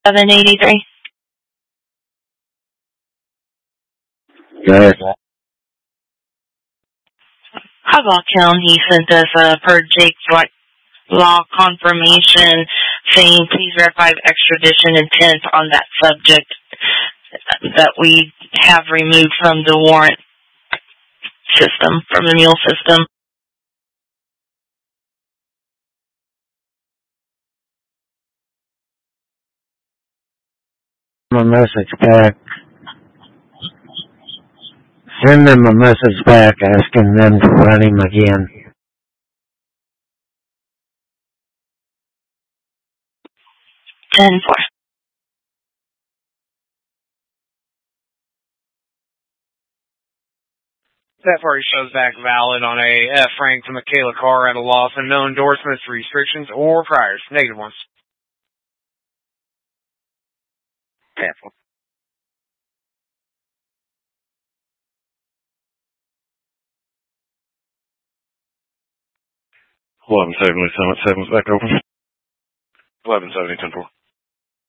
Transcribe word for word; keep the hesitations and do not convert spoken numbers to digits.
seven eighty-three. Go ahead. Hoglaw County sent us a per Jake's like law confirmation saying please verify extradition intent on that subject that we have removed from the warrant system, from the mule system. A message back. Send them a message back asking them to run him again. ten four. That party shows back valid on a F. Frank from Michaela Carr at a loss and no endorsements, restrictions, or priors. Negative ones. Careful. eleven seventy, Summit seven's back open. eleven seventy, ten four.